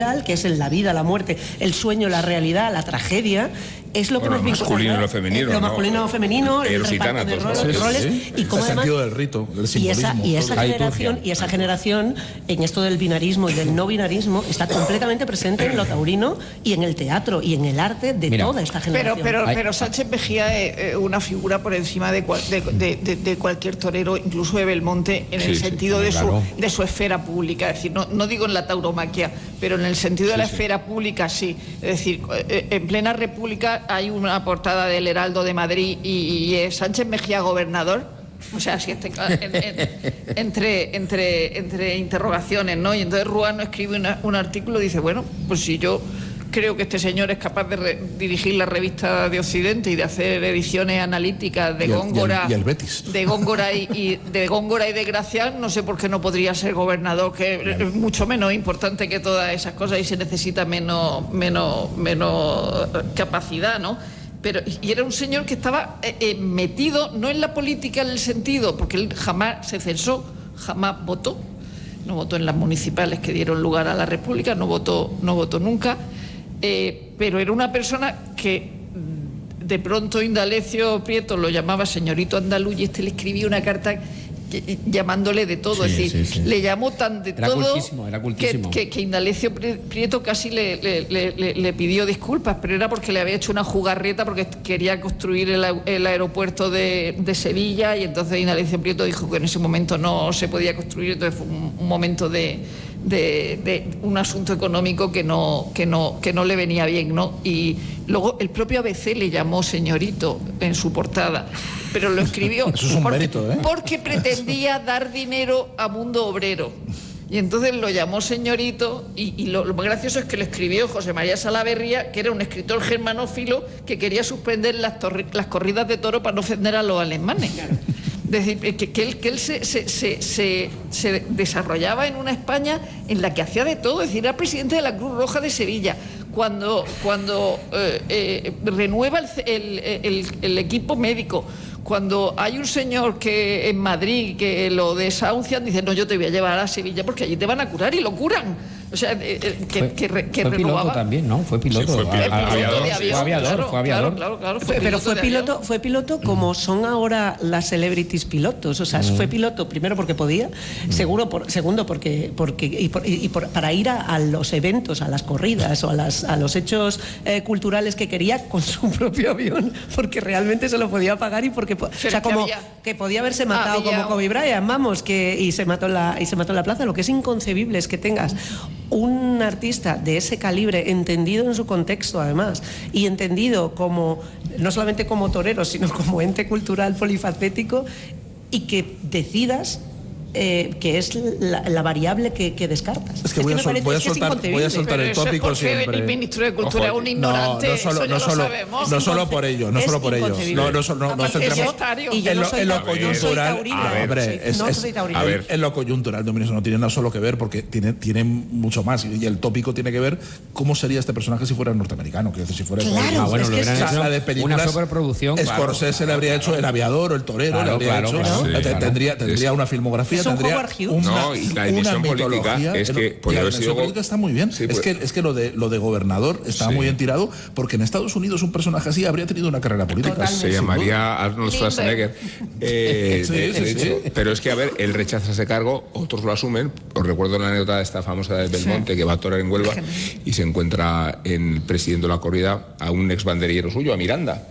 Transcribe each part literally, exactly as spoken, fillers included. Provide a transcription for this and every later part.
que es el, la vida, la muerte, el sueño, la realidad, la tragedia, es lo que bueno, nos vincula. Lo masculino y lo femenino. Lo ¿no? masculino y lo femenino, el reparto de roles, sí, roles sí. y cómo el además, sentido del rito, del y esa, y esa generación, y esa generación, en esto del binarismo y del no binarismo, está completamente presente en lo taurino y en el teatro y en el arte de Mira, toda esta generación. Pero, pero, pero Sánchez Mejía es una figura por encima de, cual, de, de, de, de cualquier torero, incluso de Belmonte, en sí, el sí, sentido sí, de, claro. su, de su esfera pública. Es decir, no, no digo en la tauromaquia, pero en el sentido de la sí, esfera sí. pública sí. Es decir, en plena república hay una portada del Heraldo de Madrid y, y es Sánchez Mejía gobernador. O sea, si este, en, en, entre, entre, entre interrogaciones, ¿no? Y entonces Ruano escribe una, un artículo y dice, bueno, pues si yo creo que este señor es capaz de re, dirigir la revista de Occidente y de hacer ediciones analíticas de y el, Góngora, y el, y el Betis. de Góngora y, y de Góngora y de Gracián, no sé por qué no podría ser gobernador, que es mucho menos importante que todas esas cosas y se necesita menos, menos, menos capacidad, ¿no? Pero, y era un señor que estaba eh, eh, metido, no en la política en el sentido, porque él jamás se censó, jamás votó, no votó en las municipales que dieron lugar a la República, no votó, no votó nunca, eh, pero era una persona que de pronto Indalecio Prieto lo llamaba señorito andaluz y este le escribía una carta que, llamándole de todo, sí, es decir, sí, sí. le llamó tan de era todo cultísimo, era cultísimo. Que, que, que Indalecio Prieto casi le, le, le, le pidió disculpas, pero era porque le había hecho una jugarreta porque quería construir el, el aeropuerto de, de Sevilla y entonces Indalecio Prieto dijo que en ese momento no se podía construir, entonces fue un, un momento de, de, de un asunto económico que no, que, no, que no le venía bien, ¿no? Y luego el propio A B C le llamó señorito en su portada, pero lo escribió Eso es un porque, mérito, ¿eh? porque pretendía dar dinero a Mundo Obrero. Y entonces lo llamó señorito y, y lo, lo más gracioso es que lo escribió José María Salaverría, que era un escritor germanófilo que quería suspender las, torri, las corridas de toro para no ofender a los alemanes. Es decir, que, que él, que él se, se, se, se, se desarrollaba en una España en la que hacía de todo, es decir, era presidente de la Cruz Roja de Sevilla. Cuando, cuando eh, eh, renueva el, el, el, el equipo médico, cuando hay un señor que en Madrid que lo desahucian, dice, no, yo te voy a llevar a Sevilla porque allí te van a curar y lo curan. O sea, eh, eh, que, fue, que, re, que fue renovaba. piloto también, ¿no? Fue piloto. Sí, fue piloto. A, a, Aviador, fue sí. aviador, claro, fue aviador. Claro, claro, claro, fue Fue, pero piloto fue piloto, avión. fue piloto como son ahora las celebrities pilotos. O sea, mm. fue piloto primero porque podía, mm. seguro por, segundo porque, porque y, por, y por, para ir a, a los eventos, a las corridas o a, las, a los hechos eh, culturales que quería con su propio avión, porque realmente se lo podía pagar y porque, o sea, como que, que podía haberse matado había... como Kobe Bryant, vamos, que y se mató en la y se mató en la plaza. Lo que es inconcebible es que tengas un artista de ese calibre, entendido en su contexto además, y entendido como no solamente como torero, sino como ente cultural polifacético, y que decidas Eh, que es la, la variable que, que descartas. Es que voy, es que a, sol, voy, a, soltar, voy a soltar el tópico siempre. El ministro de Cultura es un ignorante. No, no solo, no solo, no solo por ello, no solo por ello. No, no, no, no centremos en lo, en lo coyuntural. A ver, es, es, a ver, en lo coyuntural, Dominio, no tiene nada solo que ver porque tiene, tiene mucho más. Y el tópico tiene que ver cómo sería este personaje si fuera norteamericano. Que si fuera claro, ah, bueno, es lo que hubieran hecho la de películas, una superproducción. Scorsese le habría hecho El Aviador o El Torero, claro, le habría claro, hecho. claro, sí, tendría, tendría una filmografía. Es un tendría una, no, y la dimensión política es que podría haber sido. La política está muy bien. Sí, pues, es que es que lo de lo de gobernador está sí. muy bien tirado porque en Estados Unidos un personaje así habría tenido una carrera política. Totalmente. Se llamaría Arnold Schwarzenegger. Eh, sí, de, sí, de hecho, sí. Pero es que a ver, él rechaza ese cargo, otros lo asumen. Os recuerdo una anécdota de esta famosa del Belmonte sí. que va a torar en Huelva y se encuentra en presidiendo la corrida a un ex banderillero suyo, a Miranda.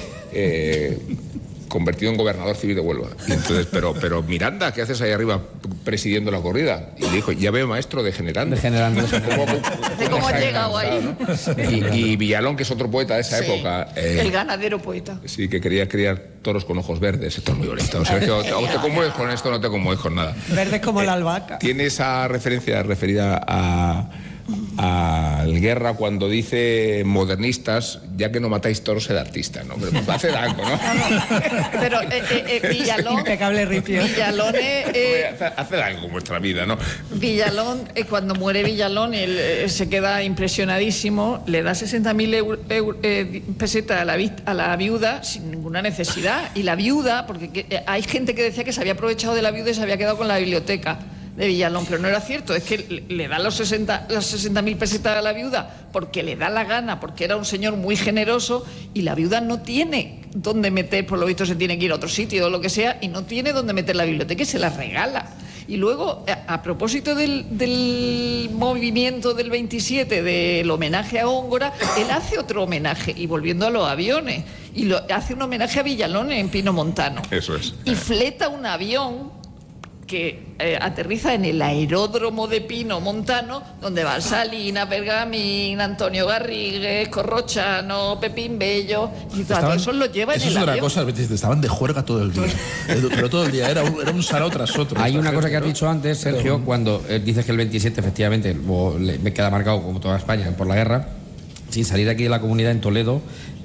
Eh, convertido en gobernador civil de Huelva. Y entonces, pero, pero Miranda, ¿qué haces ahí arriba presidiendo la corrida? Y le dijo, ya veo maestro degenerando. Degenerando. ¿Cómo, cómo, cómo ha llegado ahí? ¿No? Y, y Villalón, que es otro poeta de esa sí, época. Eh, el ganadero poeta. Sí, que quería criar toros con ojos verdes. Esto es muy bonito. O sea, que o te, o te conmueves con esto, no te conmueves con nada. Verdes como eh, la albahaca. Tiene esa referencia referida a... al Guerra cuando dice modernistas, ya que no matáis toros el artista, ¿no? Pero hace algo, ¿no? Pero eh, eh, eh, Villalón impecable ripio. Villalón eh, hace, hace algo en vuestra vida, ¿no? Villalón, eh, cuando muere Villalón, él eh, se queda impresionadísimo, le da sesenta mil eh, pesetas a la, a la viuda sin ninguna necesidad, y la viuda, porque que, eh, hay gente que decía que se había aprovechado de la viuda y se había quedado con la biblioteca. de Villalón, pero no era cierto, es que le da los sesenta, las sesenta mil pesetas a la viuda porque le da la gana, porque era un señor muy generoso, y la viuda no tiene dónde meter, por lo visto se tiene que ir a otro sitio o lo que sea, y no tiene dónde meter la biblioteca y se la regala. Y luego, a, a propósito del, del movimiento del veintisiete, del homenaje a Góngora, él hace otro homenaje, y volviendo a los aviones, y lo, hace un homenaje a Villalón en Pino Montano. Eso es. Y fleta un avión que eh, aterriza en el aeródromo de Pino Montano, donde van Salinas, Pergamín, Antonio Garrigues, Corrochano, Pepín Bello, y todo eso lo lleva en el avión. Eso es otra cosa, estaban de juerga todo el día, pero todo el día, era un, era un sarao tras otro. Hay una gente, cosa que has ¿no? dicho antes, Sergio, pero... cuando eh, dices que el veintisiete, efectivamente, o, le, me queda marcado como toda España por la guerra, sin salir de aquí de la comunidad en Toledo,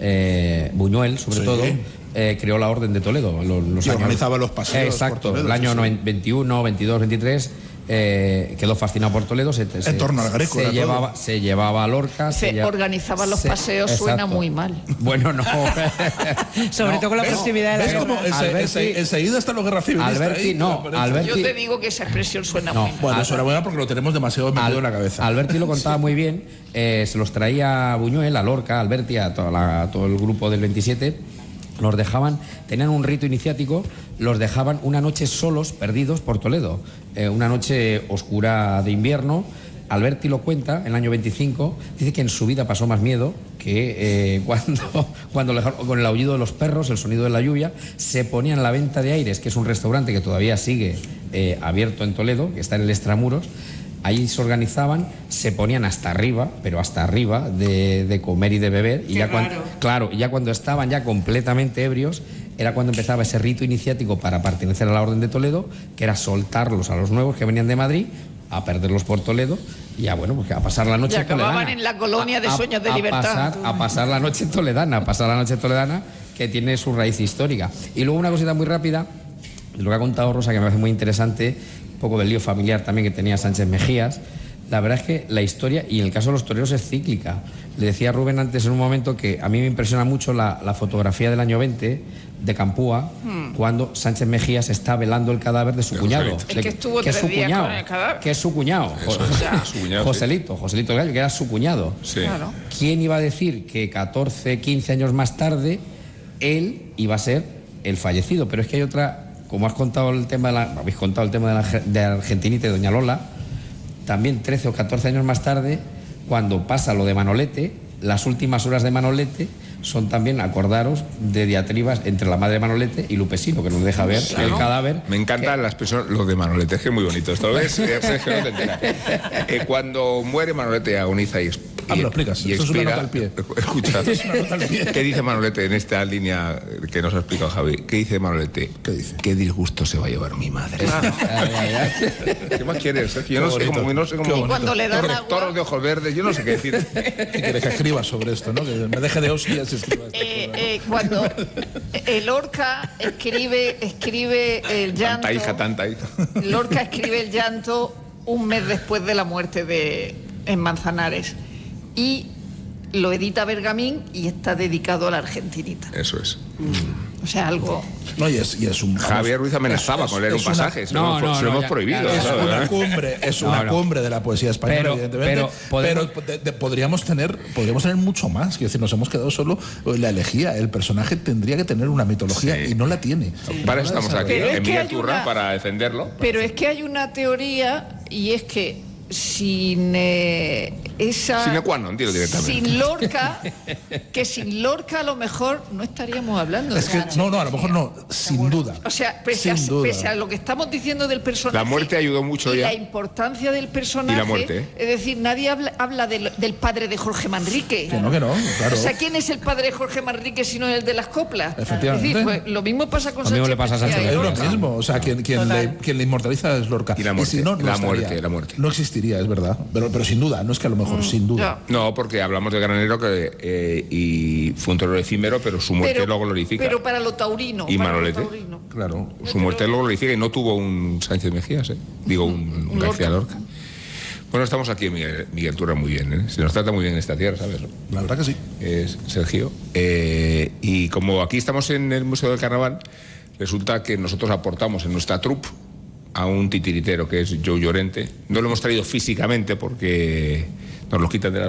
eh, Buñuel, sobre sí. todo, Eh, creó la Orden de Toledo. Los, los y años, organizaba los paseos. Eh, exacto, por Toledo, el año sí, sí. veintiuno, veintidós, veintitrés, eh, quedó fascinado por Toledo. Se, en se, torno al Greco. Se llevaba, se llevaba a Lorca. Se, se organizaba los se, paseos, exacto. Suena muy mal. Bueno, no. Sobre no, todo con la proximidad de la guerra. Como ense, ense, enseguida están los guerras civilistas. Alberti, no, Alberti, yo te digo que esa expresión suena no, muy mal. Bueno, suena buena porque lo tenemos demasiado metido Al, en la cabeza. Alberti lo contaba sí. muy bien. Eh, se los traía a Buñuel, a Lorca, a Alberti, a, toda la, a todo el grupo del veintisiete. Los dejaban, tenían un rito iniciático, los dejaban una noche solos, perdidos por Toledo. Eh, una noche oscura de invierno. Alberti lo cuenta, en el año veinticinco, dice que en su vida pasó más miedo que eh, cuando, cuando le dejaron, con el aullido de los perros, el sonido de la lluvia, se ponían en la Venta de Aires, que es un restaurante que todavía sigue eh, abierto en Toledo, que está en el Extramuros. Ahí se organizaban, se ponían hasta arriba, pero hasta arriba, de, de comer y de beber. Y Qué ya raro. cuando, claro, y ya cuando estaban ya completamente ebrios, era cuando empezaba ese rito iniciático para pertenecer a la Orden de Toledo, que era soltarlos a los nuevos que venían de Madrid, a perderlos por Toledo, y ya bueno, pues a pasar la noche y acababan toledana. En la colonia de a, sueños de a libertad. Pasar, a pasar la noche toledana, a pasar la noche toledana, que tiene su raíz histórica. Y luego una cosita muy rápida, lo que ha contado Rosa, que me parece muy interesante, un poco del lío familiar también que tenía Sánchez Mejías. La verdad es que la historia, y en el caso de los toreros, es cíclica. Le decía a Rubén antes en un momento que a mí me impresiona mucho la, la fotografía del año veinte de Campúa, hmm. cuando Sánchez Mejías está velando el cadáver de su es cuñado. Es que estuvo que tres es su días cuñado, con el cadáver. Que es su cuñado. Eso, o sea, su cuñado Joselito, sí. Joselito Gallo, que era su cuñado. Sí. Claro. ¿Quién iba a decir que catorce, quince años más tarde él iba a ser el fallecido? Pero es que hay otra, como has contado el tema de la, habéis contado el tema de la de Argentinita y Doña Lola, también trece o catorce años más tarde, cuando pasa lo de Manolete, las últimas horas de Manolete son también, acordaros, de diatribas entre la madre de Manolete y Lupesino, que nos deja ver claro. el cadáver. Me encantan que... las personas, lo de Manolete, es que es muy bonito. Esto ves, es que no te enteras. Eh, cuando muere Manolete agoniza y, ah, me lo explicas. y Esto expira, es una nota al pie. Escucha, es una nota al pie. ¿Qué dice Manolete en esta línea que nos ha explicado Javi? ¿Qué dice Manolete? ¿Qué dice? Qué disgusto se va a llevar mi madre. Claro. ¿Qué más quieres? Sergio? Yo no sé cómo, no sé cómo cuando le dan agua... toros de ojos verdes, yo no sé qué decir. ¿Qué quieres que escriba sobre esto, no? Que me deje de hostias y escriba esto. Eh, eh, cuando el Lorca escribe, escribe el llanto... Tanta hija, tanta hija. Lorca escribe el llanto un mes después de la muerte de en Manzanares. Y lo edita Pergamín y está dedicado a la Argentinita. Eso es. Mm. O sea, algo... No, y es, y es un... Javier Ruiz amenazaba es, con leer un pasaje. Se no, lo, no, se no, lo hemos ya, prohibido. Ya, es ¿sabes? una cumbre, es una no, no. cumbre de la poesía española, pero, evidentemente. Pero, podemos... pero de, de, podríamos tener podríamos tener mucho más. Quiero decir, nos hemos quedado solo en la elegía. El personaje tendría que tener una mitología sí. y no la tiene. Sí. Para eso estamos aquí, en Miguel Turra, una... para defenderlo. Pero es que hay una teoría, y es que sin eh, esa sin ecuano, dilo directamente. Sin Lorca, que sin Lorca a lo mejor no estaríamos hablando de es que, no, no, a lo mejor no, sin duda. O sea, pese, sin a, duda. pese a lo que estamos diciendo del personaje, la muerte ayudó mucho y ya. La importancia del personaje. Y la muerte. Es decir, nadie habla, habla del, del padre de Jorge Manrique. Que no, que no, claro. O sea, ¿quién es el padre de Jorge Manrique si no el de las coplas? Efectivamente. Es decir, pues, lo mismo pasa con lo mismo Sánchez. Le pasa a Sánchez es lo mismo, o sea, quien, quien, le, quien le inmortaliza es Lorca. Y la muerte, y si no, no la estaría, muerte, la muerte. No existiría, es verdad. Pero, pero sin duda, no es que a lo mejor, mm, sin duda. No. no, porque hablamos de Granero que eh, y fue un torero efímero, pero su muerte pero, lo glorifica. Pero para lo taurino. Y para Manolete, lo taurino. claro, su muerte lo glorifica y no tuvo un Sánchez Mejías, ¿eh? Digo, un, un García Lorca. Bueno, estamos aquí, Miguel, Miguel Turra, muy bien, ¿eh? Se nos trata muy bien en esta tierra, ¿sabes? La verdad que sí. Es Sergio. Eh, y como aquí estamos en el Museo del Carnaval, resulta que nosotros aportamos en nuestra troupe a un titiritero que es Joe Llorente. No lo hemos traído físicamente porque nos lo quitan de las